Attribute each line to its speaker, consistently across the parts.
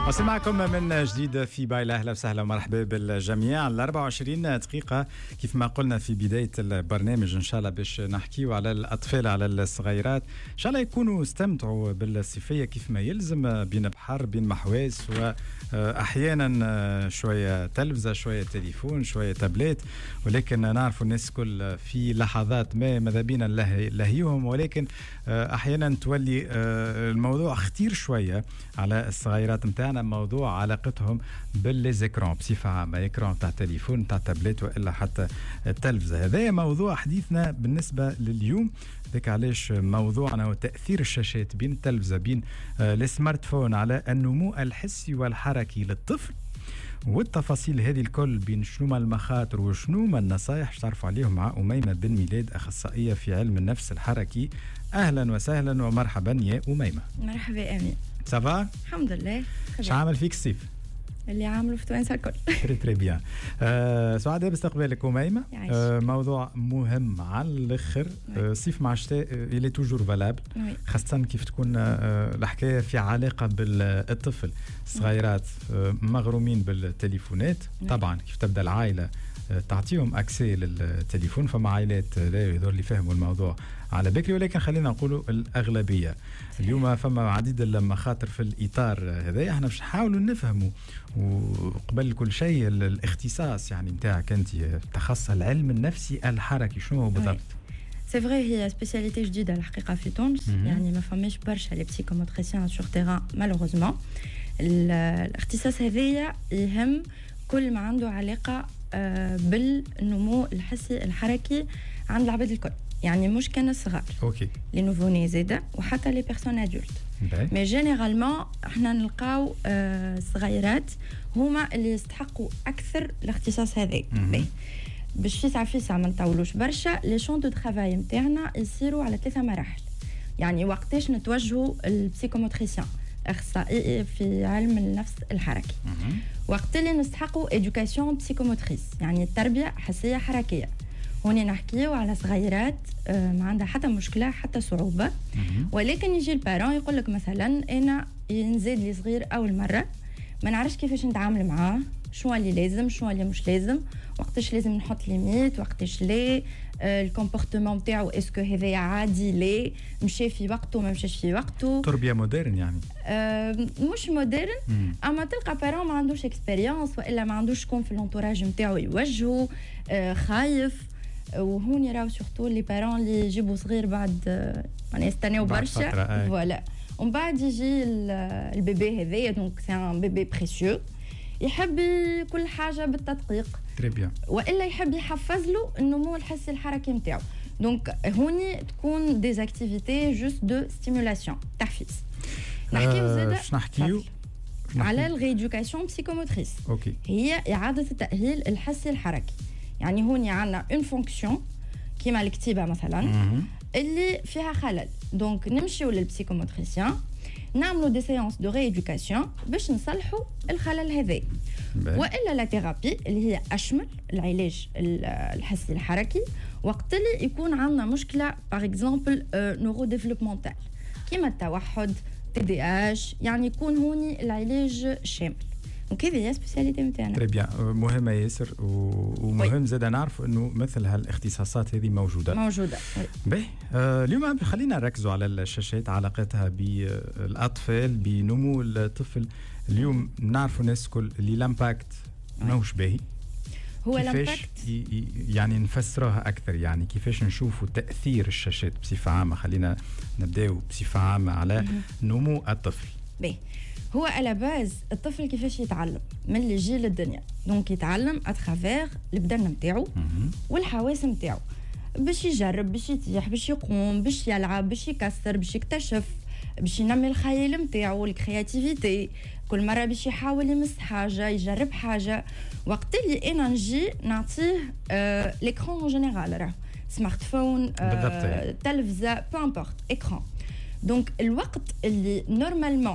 Speaker 1: وصل معكم من جديد في بايلة. أهلا وسهلا ومرحبا بالجميع. 24 دقيقة كيف ما قلنا في بداية البرنامج إن شاء الله باش نحكيو على الأطفال على الصغيرات. إن شاء الله يكونوا استمتعوا بالصيفية كيف ما يلزم، بين بحر بين محواس، وأحيانا شوية تلفزة شوية تليفون شوية تابلت، ولكن نعرف الناس كل في لحظات ما ماذا بينا لهيهم، ولكن أحيانا تولي الموضوع خطير شوية على الصغيرات متاعنا، موضوع علاقتهم بالليزيكرون بصفة عامة، إكران تاع تليفون تاع تابلت وإلا حتى التلفزة. هذا موضوع حديثنا بالنسبة لليوم، ذاك علاش موضوعنا هو تأثير الشاشات بين التلفزة بين السمارت فون على النمو الحسي والحركي للطفل، والتفاصيل هذه الكل بين شنو ما المخاطر وشنو ما النصائح تعرفوا عليهم مع أميمة بن ميلاد، أخصائية في علم النفس الحركي. أهلا وسهلا ومرحبا يا أميمة.
Speaker 2: مرحبا أمين.
Speaker 1: سافا؟
Speaker 2: الحمد لله.
Speaker 1: شو عامل فيك الصيف؟
Speaker 2: اللي عامله في توانسة الكل.
Speaker 1: تري بيان. سعداء باستقبالك أميمة. موضوع مهم على الآخر. صيف مع الشتاء إلي توجور فالابل، خاصة كيف تكون الحكاية في علاقة بالطفل. صغيرات مغرومين بالتليفونات، طبعا كيف تبدأ العائلة تعطيهم أكسي للتليفون، فما عائلات لا يظهر لي فهموا الموضوع على بكري، ولكن خلينا نقولوا الأغلبية. اليوم فما عديد المخاطر في الإطار هذا، احنا باش نحاولوا نفهموا. وقبل كل شيء الاختصاص يعني نتاعك انت، تخصص العلم النفسي الحركي، شنو هو بالضبط؟
Speaker 2: سي فري، هي سبيسياليتي جديده الحقيقه في تونس. يعني ما فماش برشا لي بسيكوموتريسيان سور تيران مالوغوزمون. الاختصاص هذايا يهم كل ما عنده علاقه بالنمو الحسي الحركي عند العباد الكل، يعني مش كان الصغار،
Speaker 1: اوكي،
Speaker 2: لي نوفوني زاده وحتى لي بيرسون ادولت. مي جينيرالمون احنا نلقاو الصغيرات هما اللي يستحقوا اكثر الاختصاص هذا. باش فيسع ما نطولوش برشا، لي شون دو ترافاي نتاعنا يصيروا على 3 مراحل. يعني وقتاش نتوجهوا البسيكوموتريسيان اخصائي في علم النفس الحركي، وقت اللي نستحقوا إدوكاسيون بسيكوموتريس، يعني التربية حسية حركية. هوني نحكيو على صغيرات ما عندها حتى مشكلة حتى صعوبة، ولكن يجي البارون يقول لك مثلا أنا ينزل لي صغير أول مرة ما نعرفش كيفاش نتعامل معاه، شو اللي لازم شو اللي مش لازم، وقتاش لازم نحط ليميت وقتاش ليه، الكومبورتمون نتاعو اسكو هذايا عادي ليه، مشى في وقته ما مشاش في وقته.
Speaker 1: تربيه مودرن يعني
Speaker 2: مش مودرن، اما تلقى بارون ما عندوش اكسبيريونس والا ما عندوش شكون في الانتوراج نتاعو يوجهه، خايف. وهوني راهو سورتو لي بارون اللي يجيبوا صغير بعد يعني يستناو برشا فوالا، ومن بعد يجي البيبي هذايا، دونك سي ان بيبي بريسيو، يحب كل حاجه بالتدقيق
Speaker 1: تري بيان،
Speaker 2: والا يحب يحفز له النمو الحسي الحركي نتاعو. دونك هوني تكون دي اكتيفيتي جوست دو ستيمولاسيون، تحفيز. نحكيو زاده
Speaker 1: نحكيو
Speaker 2: على الريدوكاسيون بسيكوموتريس.
Speaker 1: اوكي،
Speaker 2: هي اعاده التاهيل الحسي الحركي. يعني هوني عندنا اون فونكسيون كيما الكتيبه مثلا اللي فيها خلل، دونك نمشيو للبسيكوموتريسيان نعملوا دي سيونس دو ريدوكاسيون باش نصلحوا الخلل هذا، والا لا ثيرابي اللي هي اشمل العلاج الحسي الحركي وقت اللي يكون عندنا مشكله باغ اكزومبل نورو ديفلوبمونتال كيما التوحد TDAH، يعني يكون هوني العلاج شامل. وكذا هي سبيسياليتي نتاعنا.
Speaker 1: تري بيان، مهمه ياسر، ومهم زاد نعرف انه مثل هالاختصاصات هذه موجوده. باهي، اليوم خلينا نركزوا على الشاشات، علاقتها بالاطفال بنمو الطفل. اليوم نعرفوا الناس كل اللي الامباكت ماهوش باهي.
Speaker 2: هو الامباكت
Speaker 1: يعني نفسروها اكثر، يعني كيفاش نشوفوا تاثير الشاشات بصفه عامه. خلينا نبداو بصفه عامه على نمو الطفل.
Speaker 2: باهي، هو على باز الطفل كيفاش يتعلم من اللي يجي للدنيا، دونك يتعلم اترافير البدن نتاعو والحواس نتاعو، باش يجرب، باش يطيح، باش يقوم، باش يلعب، باش يكسر، باش يكتشف، باش ينمي الخيال نتاعو، الكرياتيفيتي. كل مره باش يحاول يمس حاجه، يجرب حاجه. وقت اللي انا نجي نعطيه ليكرون اون جينيرال، راه سمارت فون، تلفزه، بو امبورت اكران. دونك الوقت اللي نورمالمون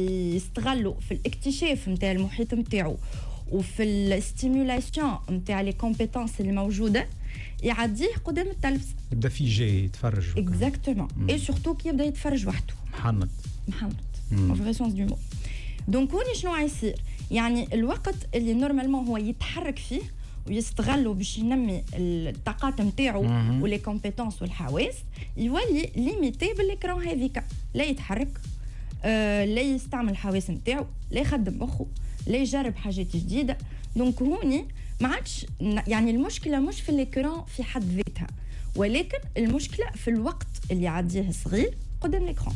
Speaker 2: يستغلوا في الاكتشاف نتاع المحيط نتاعو وفي الاستيمولاسيون نتاع لي كومبيتونس الموجوده يعديه قدام التلفزه،
Speaker 1: يبدا في جاي يتفرج
Speaker 2: اكزاكتومون. اي سورتو كي يبدا يتفرج وحده
Speaker 1: محنط
Speaker 2: au vrai sens du mot. دونك هوني شنو يصير؟ يعني الوقت اللي نورمالمون هو يتحرك فيه ويستغلوا باش ينمي الطاقات نتاعو ولي كومبيتونس والحواس، يولي ليميتي بالاكران هذيك، لا يتحرك، لا يستعمل الحواس نتاعو، لا يخدم مخه، لا يجرب حاجات جديده. دونك هوني ما عادش، يعني المشكله مش في الاكران في حد ذاتها، ولكن المشكله في الوقت اللي يعديه الصغير قدام الاكران.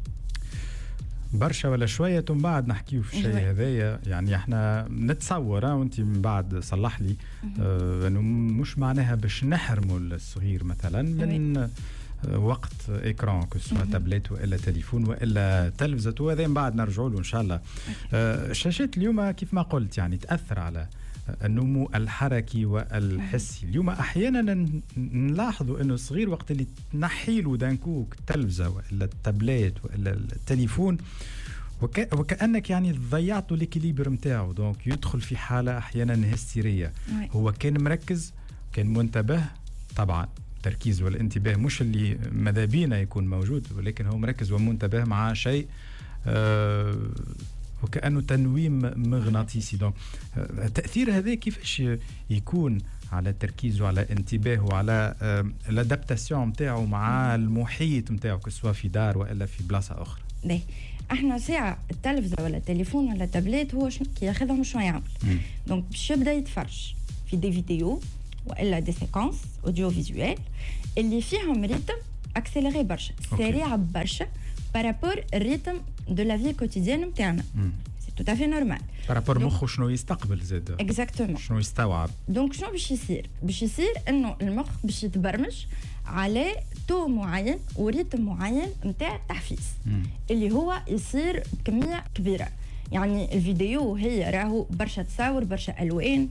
Speaker 1: برشا ولا شويه من بعد نحكيو في الشيء هذايا. يعني احنا نتصور وانت من بعد صلح لي انه مش معناها باش نحرموا الصغير مثلا من وقت اكران، كسوا تابلت والا تليفون والا تلفزه، وهذا من بعد نرجعوا له ان شاء الله. الشاشات اليوم كيف ما قلت يعني تاثر على النمو الحركي والحسي. اليوم احيانا نلاحظوا انه الصغير وقت اللي تنحيله دانكوك التلفزه والا التابلت والا التليفون وكانك يعني ضيعت له الكليبر نتاعو، دونك يدخل في حاله احيانا هستيريه. هو كان مركز، كان منتبه، طبعا التركيز والانتباه مش اللي ماذا بينا يكون موجود، ولكن هو مركز ومنتبه مع شيء وكأنه تنويم مغناطيسي. دونك التأثير هذا كيفاش يكون على التركيز وعلى الانتباه وعلى الادابتاسيون نتاعو مع المحيط نتاعو، كسوا في دار والا في بلاصه اخرى؟
Speaker 2: احنا ساعه التلفزه ولا التليفون ولا التابلت هو كي ياخذهم شنو يعمل؟ دونك باش يبدا يتفرج في دي فيديو والا دي سيكونس اوديو فيزوال اللي فيهم ريتم اكسيليري برشا، سريع برشا بارابور الريتم دو لا في كوتيديان نتاعنا. سي تو تافي نورمال
Speaker 1: بارابور مخه شنو يستقبل زاد،
Speaker 2: اكزاكتومون
Speaker 1: شنو يستوعب.
Speaker 2: دونك شنو باش يصير؟ باش يصير انه المخ باش يتبرمج على تو معين وريتم معين نتاع التحفيز اللي هو يصير بكميه كبيره. يعني الفيديو هي راهو برشا تصاور، برشا الوان،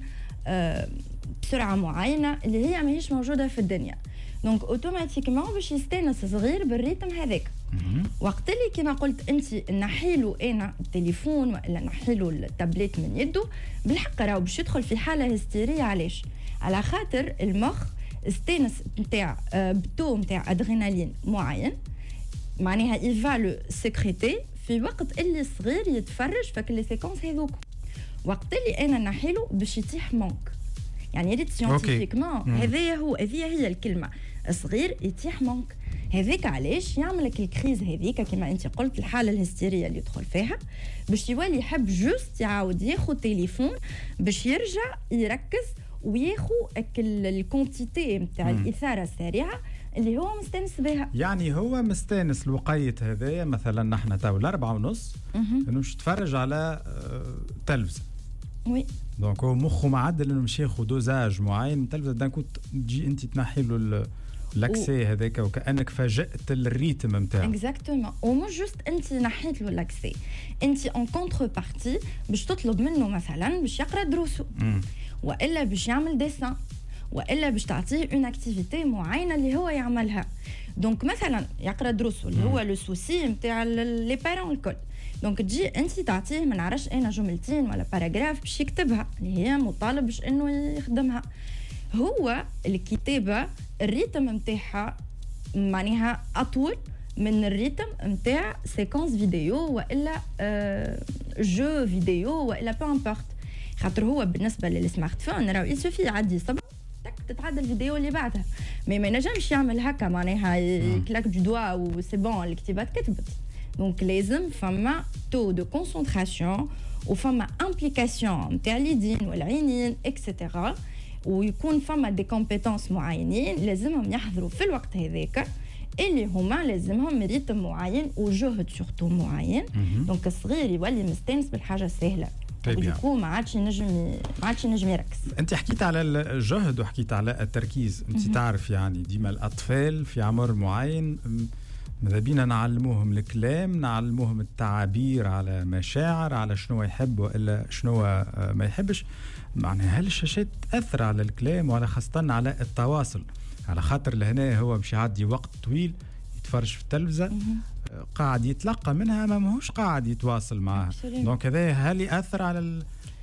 Speaker 2: بسرعه معينه اللي هي ماهيش موجوده في الدنيا. دونك اوتوماتيكمون باش يستانس صغير بالريتم هذاك. وقت اللي كما قلت انت نحيلو انا التليفون ولا نحيلو التابلت من يده، بالحق راهو باش يدخل في حاله هستيريه. علاش؟ على خاطر المخ استانس نتاع بتو نتاع ادرينالين معين، معناها يفالو سكريتي في وقت اللي الصغير يتفرج فك لي سيكونس هذوك. وقت اللي انا نحيلو باش يتيح مونك، يعني ريت سيانتيفيكمون هذه هي الكلمه، الصغير يتيح مونك. هذيك علاش يعمل لك الكريز هذيك كما انت قلت، الحاله الهستيريه اللي يدخل فيها، باش يولي يحب جوست يعاود ياخذ تليفون باش يرجع يركز وياخذ الكونتيتي نتاع الاثاره السريعه اللي هو مستانس بها. يعني
Speaker 1: هو مستانس الوقيت هذايا مثلا نحن تو 4:30 انه باش يتفرج على تلفزه.
Speaker 2: وي
Speaker 1: دونك هو مخه معدل انه مش ياخذ دوزاج معين من التلفزه، دانكو تجي انت تنحي له لاكسي هذاك وكانك فاجأت الريتم نتاعو.
Speaker 2: اكزاكتومون، ومش جوست انت نحيت له لاكسي، انت اون كونتر بارتي باش تطلب منه مثلا باش يقرا دروسه والا باش يعمل ديسان والا باش تعطيه اون اكتيفيتي معينه اللي هو يعملها. دونك مثلا يقرا دروسه اللي هو لو سوسي نتاع لي بارون الكل، دونك تجي انت تعطيه ما نعرفش انا جملتين ولا باراجراف باش يكتبها اللي هي مطالب باش انه يخدمها. هو الكتابه الريتم نتاعها معناها اطول من الريتم نتاع سيكونس فيديو والا جو فيديو والا بو امبورت، خاطر هو بالنسبه للسمارت فون راهو يسوفي يعدي صبع تك تتعدى الفيديو اللي بعدها، ما ينجمش يعمل هكا معناها كلاك دو دوا وسي بون الكتابه كتبت. دونك لازم فما تو دو كونسونطراسيون وفما امبليكاسيون نتاع اليدين والعينين اكسيتيرا، ويكون فما دي كومبيتونس معينين لازمهم يحضروا في الوقت هذاك اللي هما لازمهم ريتم معين وجهد سورتو معين. دونك الصغير يولي مستانس بالحاجه السهله وديكو ما عادش ينجم يركز.
Speaker 1: انت حكيت على الجهد وحكيت على التركيز. انت تعرف يعني ديما الاطفال في عمر معين ماذا بينا نعلموهم الكلام، نعلموهم التعابير على مشاعر، على شنو يحب والا شنو ما يحبش. معناها هل الشاشات تأثر على الكلام وعلى خاصة على التواصل؟ على خاطر لهنا هو باش يعدي وقت طويل يتفرج في التلفزة، قاعد يتلقى منها ما ماهوش قاعد يتواصل معها. دونك هذا هل يأثر على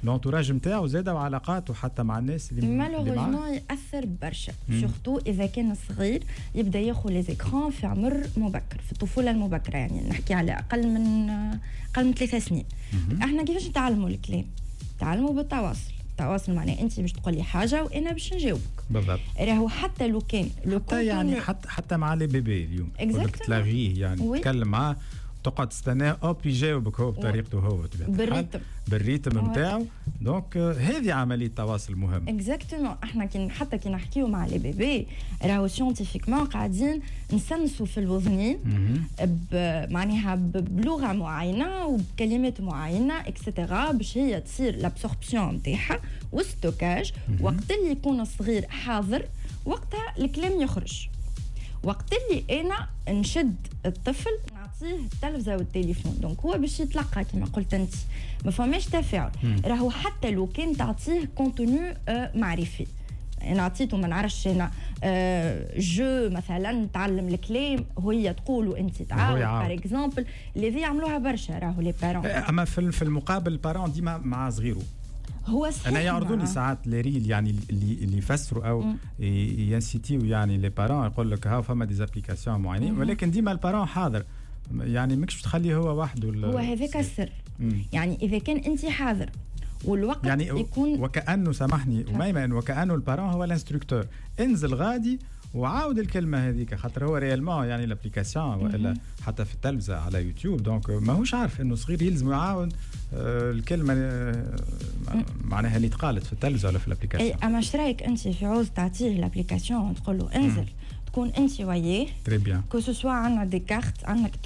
Speaker 1: لونتوراج نتاعو زاد وعلاقاته حتى مع الناس اللي
Speaker 2: مالوغوزمون ياثر برشا سورتو اذا كان صغير يبدا ياخذ لي زيكران في عمر مبكر في الطفوله المبكره يعني نحكي على اقل من 3 سنين. احنا كيفاش نتعلموا الكلام؟ نتعلموا بالتواصل. التواصل معناه انت باش تقول لي حاجه وانا باش نجاوبك
Speaker 1: بالضبط.
Speaker 2: راهو حتى لو كان
Speaker 1: حتى يعني حتى مع لي بيبي اليوم تلاغيه يعني تتكلم معاه تقعد تستناه يجاوبك هو بطريقته هو بالريتم نتاعو. دونك هذه عمليه تواصل مهمه.
Speaker 2: اكزاكتومون. احنا حتى كي نحكيو مع لي بيبي راهو سيونتيفيكمون قاعدين نسنسوا في الوذنين معناها بلغه معينه وبكلمات معينه اكسترا باش هي تصير لابسوربسيون نتاعها والستوكاج. وقت اللي يكون الصغير حاضر وقتها الكلام يخرج. وقت اللي انا نشد الطفل نعطيه التلفزه والتليفون دونك هو باش يتلقى كما قلت انت ما فماش تفاعل. راهو حتى لو كان تعطيه كونتوني معرفي انا عطيته ما نعرفش انا جو مثلا تعلم الكلام وهي تقول وانت تعاود بار اكزومبل اللي يعملوها برشا راهو لي بارون.
Speaker 1: اما في المقابل البارون ديما مع صغيره
Speaker 2: هو
Speaker 1: انا يعرضوني ساعات لي ريل يعني اللي يفسروا او ينسيتيو يعني لي بارون يقول لك ها فما ديزابليكاسيون معينين ولكن ديما البارون حاضر يعني ماكش تخليه هو وحده.
Speaker 2: هو هذاك السر يعني اذا كان انت حاضر والوقت
Speaker 1: يعني
Speaker 2: يكون
Speaker 1: وكانه سامحني وميمن وكانه البارون هو الانستركتور انزل غادي وعاود الكلمه هذيك خاطر هو ريالمون يعني الابليكاسيون والا حتى في التلفزه على يوتيوب دونك ماهوش عارف انه صغير يلزم يعاود الكلمه معناها اللي تقالت في التلفزه ولا في الابليكاسيون.
Speaker 2: اما اش رايك انت في عوز تعطيه الابليكاسيون وتقول له انزل تكون انت وياه
Speaker 1: تري بيان
Speaker 2: كو سو سوا عندنا دي كارت عندك